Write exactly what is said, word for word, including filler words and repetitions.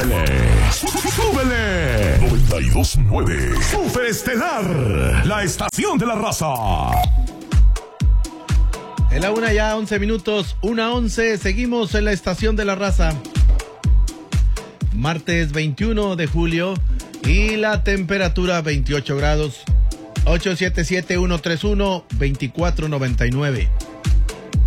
¡Súbele! ¡Súbele! noventa y dos punto nueve Superestelar, la estación de la raza. En la una ya, once minutos, una once, seguimos en la estación de la raza. Martes veintiuno de julio y la temperatura veintiocho grados. ocho siete siete, uno tres uno, dos cuatro nueve nueve.